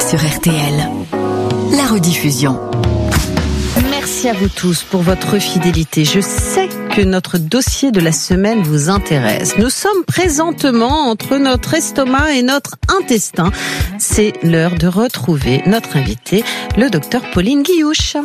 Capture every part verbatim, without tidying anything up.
sur R T L. La rediffusion. Merci à vous tous pour votre fidélité. Je sais que notre dossier de la semaine vous intéresse. Nous sommes présentement entre notre estomac et notre intestin. C'est l'heure de retrouver notre invitée, le docteur Pauline Guillouche.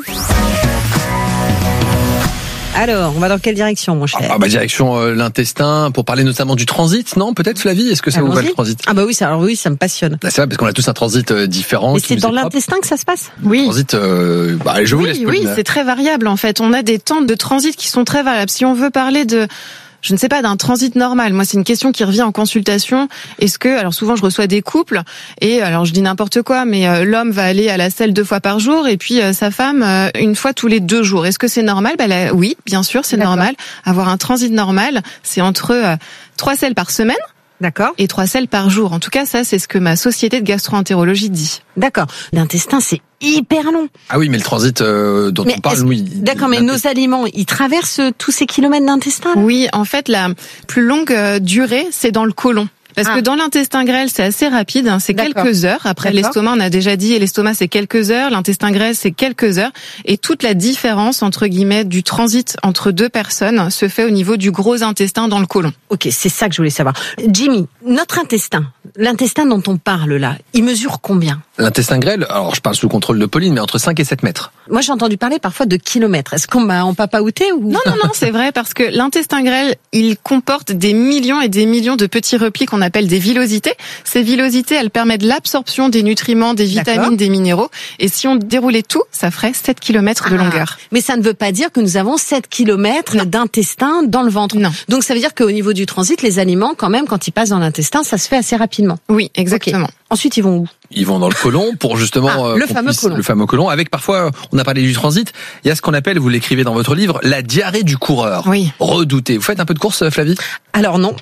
Alors, on va dans quelle direction, mon cher ? Ah bah direction euh, l'intestin, pour parler notamment du transit, non ? Peut-être, Flavie ? Est-ce que ça Allons-y. vous va le transit ? Ah bah oui, ça, alors oui, ça me passionne. Ah, c'est vrai, parce qu'on a tous un transit euh, différent. Et qui c'est nous dans est propre. l'intestin que ça se passe ? Oui. Transit, euh, bah, je vous Oui, laisse, oui, Pauline. c'est très variable en fait. On a des temps de transit qui sont très variables. Si on veut parler de, je ne sais pas, d'un transit normal, moi c'est une question qui revient en consultation. Est-ce que, alors souvent je reçois des couples et alors je dis n'importe quoi, mais euh, l'homme va aller à la selle deux fois par jour et puis euh, sa femme euh, une fois tous les deux jours. Est-ce que c'est normal ? Bah, là, oui, bien sûr, c'est D'accord. normal. Avoir un transit normal, c'est entre euh, trois selles par semaine. D'accord. Et trois selles par jour. En tout cas, ça, c'est ce que ma société de gastro-entérologie dit. D'accord. L'intestin, c'est hyper long. Ah oui, mais le transit euh, dont Mais on parle, est-ce- oui. D'accord, mais nos aliments, ils traversent tous ces kilomètres d'intestin ? Oui, en fait, la plus longue euh, durée, c'est dans le côlon. Parce Ah. que dans l'intestin grêle, c'est assez rapide, hein, c'est D'accord. quelques heures. Après D'accord. l'estomac, on a déjà dit, et l'estomac c'est quelques heures, l'intestin grêle c'est quelques heures. Et toute la différence, entre guillemets, du transit entre deux personnes se fait au niveau du gros intestin dans le côlon. Ok, c'est ça que je voulais savoir. Jimmy, notre intestin, l'intestin dont on parle là, il mesure combien ? L'intestin grêle, alors je parle sous contrôle de Pauline, mais entre cinq et sept mètres. Moi, j'ai entendu parler parfois de kilomètres. Est-ce qu'on m'a en papaouté ou Non, non, non, c'est vrai, parce que l'intestin grêle, il comporte des millions et des millions de petits replis qu'on appelle des villosités. Ces villosités, elles permettent l'absorption des nutriments, des D'accord. vitamines, des minéraux. Et si on déroulait tout, ça ferait sept kilomètres de Ah. longueur. Mais ça ne veut pas dire que nous avons sept kilomètres Non. d'intestin dans le ventre. Non. Donc ça veut dire qu'au niveau du transit, les aliments, quand même, quand ils passent dans l'intestin, ça se fait assez rapidement. Oui, exactement. Ok. Ensuite, ils vont où ? Ils vont dans le côlon pour justement Ah, euh, le qu'on fameux puisse- côlon. le fameux côlon. Avec parfois, on a parlé du transit. Il y a ce qu'on appelle, vous l'écrivez dans votre livre, la diarrhée du coureur. Oui. Redouté. Vous faites un peu de course, Flavie ? Alors non.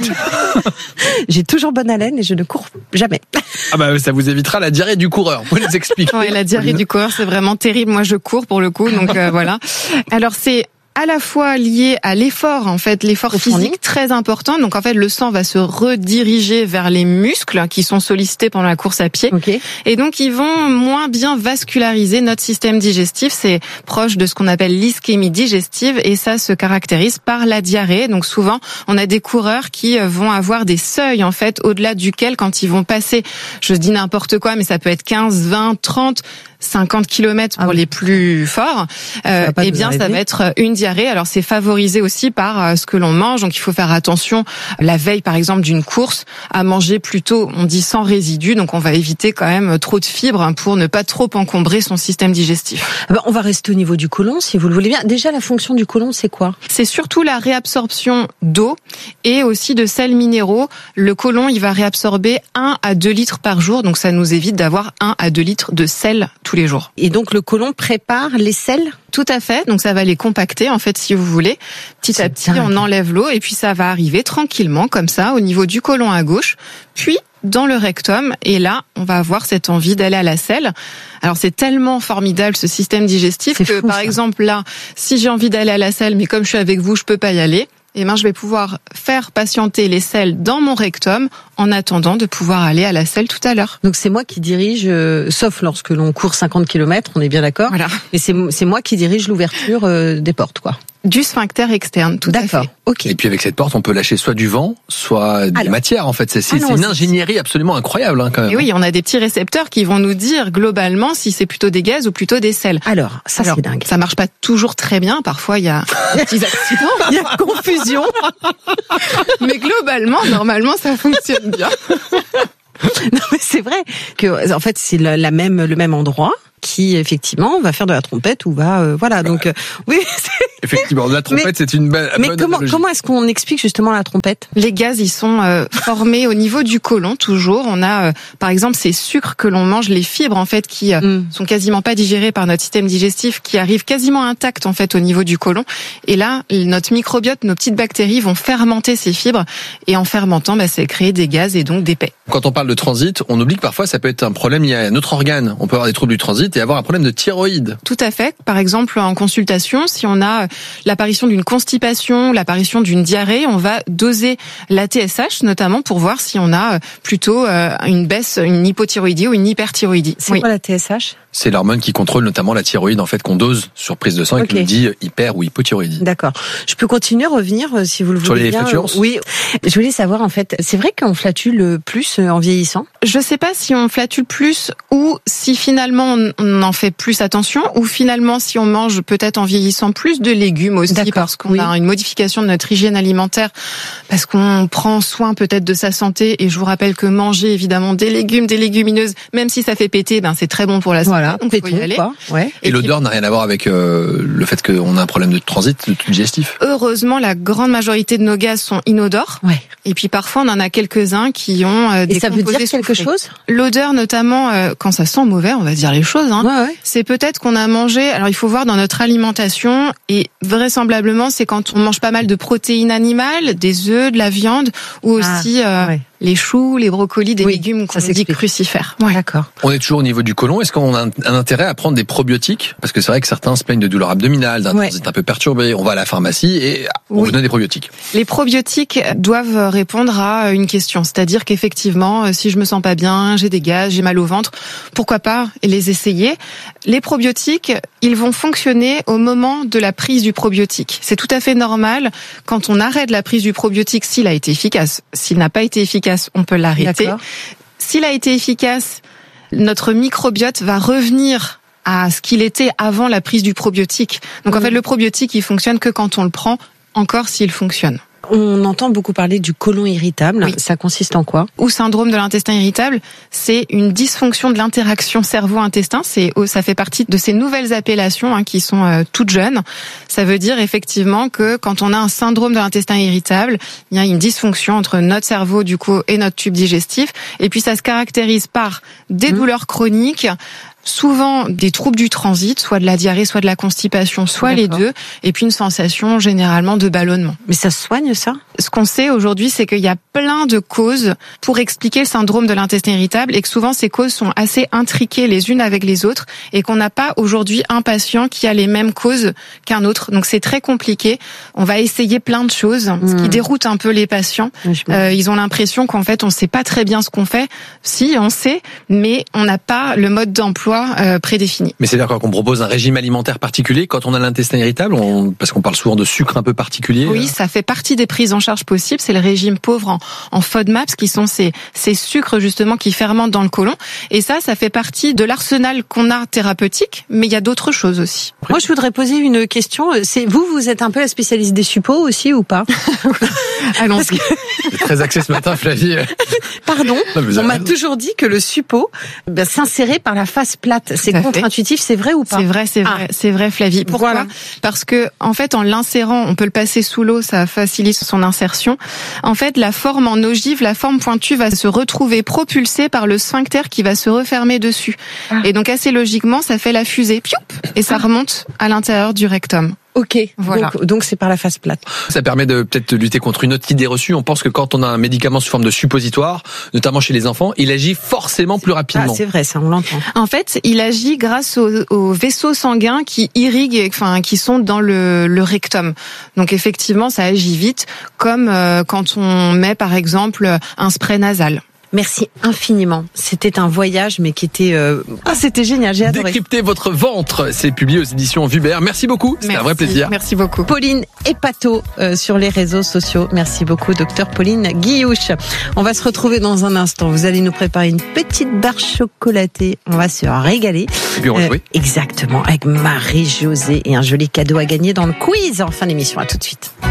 J'ai toujours bonne haleine et je ne cours jamais. Ah bah ça vous évitera la diarrhée du coureur. Vous les expliquez. Ouais, la diarrhée du coureur, c'est vraiment terrible. Moi, je cours pour le coup, donc euh, voilà. Alors, c'est à la fois lié à l'effort, en fait, l'effort Au fourni. physique très important. Donc, en fait, le sang va se rediriger vers les muscles qui sont sollicités pendant la course à pied. Ok. Et donc, ils vont moins bien vasculariser notre système digestif. C'est proche de ce qu'on appelle l'ischémie digestive et ça se caractérise par la diarrhée. Donc, souvent, on a des coureurs qui vont avoir des seuils, en fait, au-delà duquel, quand ils vont passer, je dis n'importe quoi, mais ça peut être quinze, vingt, trente, cinquante kilomètres pour Ah oui. les plus forts, euh, va pas eh nous bien, ça arriver. va être une diarrhée. Alors, c'est favorisé aussi par euh, ce que l'on mange. Donc, il faut faire attention la veille, par exemple, d'une course, à manger plutôt, on dit sans résidus. Donc, on va éviter quand même trop de fibres hein, pour ne pas trop encombrer son système digestif. Ah ben, on va rester au niveau du côlon, si vous le voulez bien. Déjà, la fonction du côlon, c'est quoi ? C'est surtout la réabsorption d'eau et aussi de sels minéraux. Le côlon, il va réabsorber un à deux litres par jour. Donc, ça nous évite d'avoir un à deux litres de sel tous les jours. Et donc, le côlon prépare les sels ? Tout à fait. Donc, ça va les compacter, en fait, si vous voulez. Petit C'est à petit, dingue. on enlève l'eau et puis ça va arriver tranquillement, comme ça, au niveau du côlon à gauche. Puis, dans le rectum. Et là, on va avoir cette envie d'aller à la selle. Alors, c'est tellement formidable, ce système digestif, C'est que, fou, par ça. exemple, là, si j'ai envie d'aller à la selle, mais comme je suis avec vous, je peux pas y aller, eh ben, je vais pouvoir faire patienter les selles dans mon rectum en attendant de pouvoir aller à la selle tout à l'heure. Donc, c'est moi qui dirige, euh, sauf lorsque l'on court cinquante kilomètres, on est bien d'accord. Voilà. Mais c'est, c'est moi qui dirige l'ouverture euh, des portes, quoi. Du sphincter externe, tout à D'accord. fait. Ok. Et puis avec cette porte, on peut lâcher soit du vent, soit des Alors. matières. En fait, c'est, c'est, Ah non, c'est une c'est- ingénierie absolument incroyable, hein, quand même. Et oui, on a des petits récepteurs qui vont nous dire globalement si c'est plutôt des gaz ou plutôt des sels. Alors, ça, Alors, c'est dingue. Ça marche pas toujours très bien. Parfois, il y a des petits accidents. Il y a confusion. Mais globalement, normalement, ça fonctionne bien. Non, mais c'est vrai que, en fait, c'est la, la même, le même endroit qui, effectivement, va faire de la trompette ou va, euh, voilà. Donc, euh, oui. c'est- Effectivement, la trompette, Mais- c'est une belle, Mais bonne comment, analogie. comment est-ce qu'on explique justement la trompette ? Les gaz, ils sont euh, formés au niveau du côlon toujours. On a, euh, par exemple, ces sucres que l'on mange, les fibres en fait qui euh, Mm. sont quasiment pas digérées par notre système digestif, qui arrivent quasiment intactes en fait au niveau du côlon. Et là, notre microbiote, nos petites bactéries vont fermenter ces fibres et en fermentant, bah, c'est créer des gaz et donc des pets. Quand on parle de transit, on oublie que parfois ça peut être un problème lié à notre organe. On peut avoir des troubles du transit et avoir un problème de thyroïde. Tout à fait. Par exemple, en consultation, si on a l'apparition d'une constipation, l'apparition d'une diarrhée, on va doser la T S H notamment pour voir si on a plutôt une baisse, une hypothyroïdie ou une hyperthyroïdie. C'est oui. quoi la T S H ? C'est l'hormone qui contrôle notamment la thyroïde en fait qu'on dose sur prise de sang okay. et qui nous dit hyper ou hypothyroïdie. D'accord. Je peux continuer, revenir si vous le voulez sur les bien. flatulences ? Oui. Je voulais savoir en fait, c'est vrai qu'on flatule plus en vieillissant ? Je sais pas si on flatule plus ou si finalement on en fait plus attention ou finalement si on mange peut-être en vieillissant plus de légumes aussi D'accord. parce qu'on oui. a une modification de notre hygiène alimentaire, parce qu'on prend soin peut-être de sa santé. Et je vous rappelle que manger évidemment des légumes, des légumineuses, même si ça fait péter, ben c'est très bon pour la santé. Voilà, donc péton, faut y aller. Quoi. Ouais. Et, et l'odeur puis, n'a rien à voir avec euh, le fait qu'on a un problème de transit de digestif. Heureusement, la grande majorité de nos gaz sont inodores. Ouais. Et puis parfois on en a quelques-uns qui ont euh, des Et ça veut dire quelque chose ? L'odeur notamment euh, quand ça sent mauvais, on va dire les choses. Hein, ouais, ouais. C'est peut-être qu'on a mangé. Alors il faut voir dans notre alimentation et vraisemblablement c'est quand on mange pas mal de protéines animales, des œufs, de la viande ou aussi ah, euh, ouais. les choux, les brocolis, des oui, légumes qu'on dit crucifères. Ouais. D'accord. On est toujours au niveau du côlon. Est-ce qu'on a un intérêt à prendre des probiotiques ? Parce que c'est vrai que certains se plaignent de douleurs abdominales, d'un ouais. transit un peu perturbé. On va à la pharmacie et on oui. vous donne des probiotiques. Les probiotiques doivent répondre à une question. C'est-à-dire qu'effectivement, si je me sens pas bien, j'ai des gaz, j'ai mal au ventre, pourquoi pas les essayer ? Les probiotiques, ils vont fonctionner au moment de la prise du probiotique. C'est tout à fait normal quand on arrête la prise du probiotique s'il a été efficace. S'il n'a pas été efficace, on peut l'arrêter. D'accord. S'il a été efficace, notre microbiote va revenir à ce qu'il était avant la prise du probiotique. Donc mmh. en fait, le probiotique, il fonctionne que quand on le prend, encore s'il fonctionne. On entend beaucoup parler du côlon irritable. Oui. Ça consiste en quoi ? Ou syndrome de l'intestin irritable, c'est une dysfonction de l'interaction cerveau-intestin. C'est, ça fait partie de ces nouvelles appellations hein, qui sont euh, toutes jeunes. Ça veut dire effectivement que quand on a un syndrome de l'intestin irritable, il y a une dysfonction entre notre cerveau du coup et notre tube digestif. Et puis ça se caractérise par des mmh. douleurs chroniques, souvent des troubles du transit, soit de la diarrhée, soit de la constipation, soit D'accord. les deux, et puis une sensation généralement de ballonnement. Mais ça se soigne ça ? Ce qu'on sait aujourd'hui, c'est qu'il y a plein de causes pour expliquer le syndrome de l'intestin irritable et que souvent ces causes sont assez intriquées les unes avec les autres et qu'on n'a pas aujourd'hui un patient qui a les mêmes causes qu'un autre. Donc c'est très compliqué. On va essayer plein de choses, mmh. ce qui déroute un peu les patients. Euh, ils ont l'impression qu'en fait on sait pas très bien ce qu'on fait. Si, on sait, mais on n'a pas le mode d'emploi Euh, prédéfini. Mais c'est-à-dire qu'on propose un régime alimentaire particulier quand on a l'intestin irritable, on, parce qu'on parle souvent de sucre un peu particulier. Oui, ça fait partie des prises en charge possibles. C'est le régime pauvre en, en FODMAPs, qui sont ces, ces sucres justement qui fermentent dans le côlon. Et ça, ça fait partie de l'arsenal qu'on a thérapeutique, mais il y a d'autres choses aussi. Moi, je voudrais poser une question. C'est vous, vous êtes un peu la spécialiste des suppos aussi ou pas ? Allons-y. Que... C'est très axé ce matin, Flavie. Pardon, non, on m'a toujours dit que le suppôt ben, s'insérait par la face plate. C'est contre-intuitif, c'est vrai ou pas ? C'est vrai, c'est vrai, ah. c'est vrai, Flavie. Pourquoi ? Voilà. Parce que, en fait, en l'insérant, on peut le passer sous l'eau, ça facilite son insertion. En fait, la forme en ogive, la forme pointue va se retrouver propulsée par le sphincter qui va se refermer dessus. Ah. Et donc, assez logiquement, ça fait la fusée, pioup, et ça remonte à l'intérieur du rectum. Ok, voilà. Donc, donc c'est par la face plate. Ça permet de peut-être lutter contre une autre idée reçue. On pense que quand on a un médicament sous forme de suppositoire, notamment chez les enfants, il agit forcément plus rapidement. Ah, c'est vrai, ça, on l'entend. En fait, il agit grâce aux, aux vaisseaux sanguins qui irriguent, enfin, qui sont dans le, le rectum. Donc effectivement, ça agit vite, comme euh, quand on met par exemple un spray nasal. Merci infiniment. C'était un voyage, mais qui était... Euh... Ah, c'était génial, j'ai adoré. Décrypter votre ventre, c'est publié aux éditions Vubert. Merci beaucoup, c'était un vrai plaisir. Merci beaucoup. Pauline Epato euh, sur les réseaux sociaux. Merci beaucoup, docteur Pauline Guillouche. On va se retrouver dans un instant. Vous allez nous préparer une petite barre chocolatée. On va se régaler. Et puis on va jouer. Euh, exactement, avec Marie-Josée et un joli cadeau à gagner dans le quiz en fin d'émission. À tout de suite.